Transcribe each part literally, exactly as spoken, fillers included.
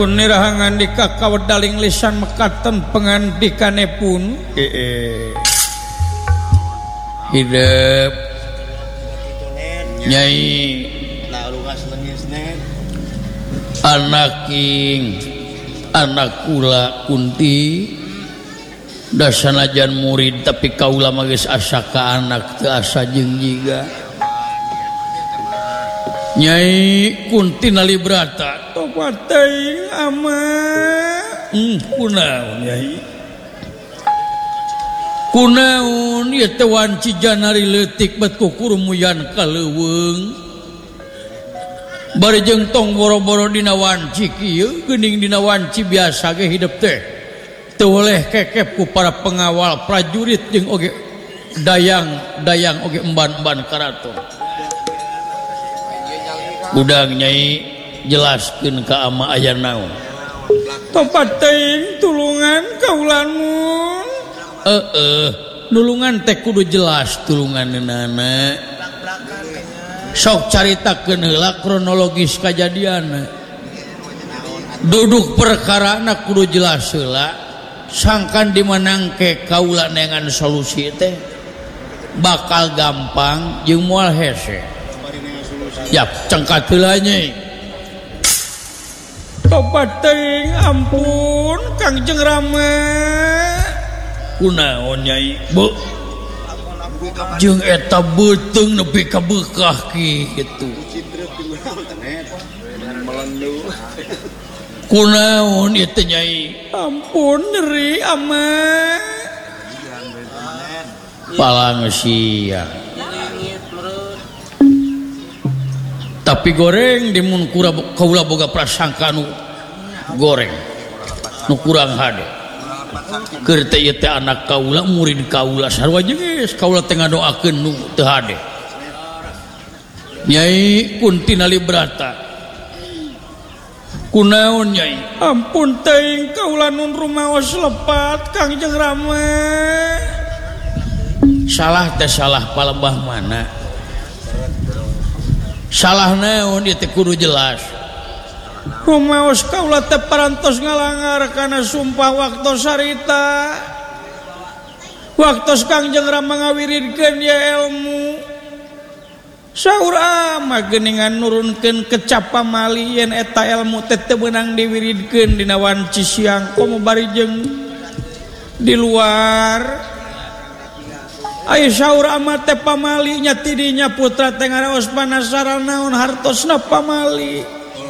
Nirahangan di kakawedaling lisan mekaten pengandikane pun ee hidup Nyai anak king anak kula Kunti da sanajan murid tapi kaula mah geus asa ka anak teu asa jeung jiga Nyai Kunti Nalibrata tobat teuing ama hmm, kunaon Nyai kunaon ieu teh wanci janari leutik bet kukurumuyan kaleuweung bari jeung tong boro-boro dina wanci kieu geuning dina wanci biasa ge hidup teh teu oleh kekep ku para pengawal prajurit jeung oge dayang-dayang oge emban-emban karaton udang Nyai jelaskeun ka ama aya naon topat teuing tulungan kaulamun heeh nulungan teh kudu jelas tulunganeunana sok caritakeun heula kronologis kajadianna duduk perkarana kudu jelas heula sangkan dimanangke kaula nengan solusi teh bakal gampang jeung moal hese ya cengkat heula Nyai tobat teuing ampun Kangjeng Rama kunaon Nyai bu jeung eta beuteung nepi ka beukah kitu kunaon ieu teh Nyai ampun nyeri ama palang sia tapi goreng di mun kaula boga prasangka nu goreng nu kurang hade keur teh ieu teh anak kaula murid kaula sarua jeung geus kaula teh ngadoakeun nu teu hade Nyai Kunti Nalibrata kunaon Nyai ampun teuing kaula nun rumaos lepat Kangjeng Rama salah teh salah palebah mana salah naon ieu teh kudu jelas rumaos kaula teh parantos ngalangar kana sumpah waktos sarita waktos Kangjeng Rama ngawiridkeun ieu ilmu saur ama geuningan nurunkeun kecap pamali yen eta ilmu teh teu beunang diwiridkeun dina wanci siang komo bari jeung di luar aya saur ama teh pamali nya tidinya putra teh ngaraos panasaran naon hartosna pamali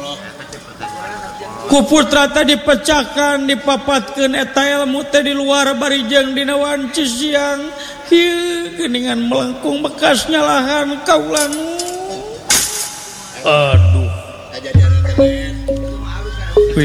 ku putra teh dipecahkan dipapatkeun eta ilmu teh di luar bari jeung dina wanci siang kieu geuningan melengkung bekas nyalahan kaula nu aduh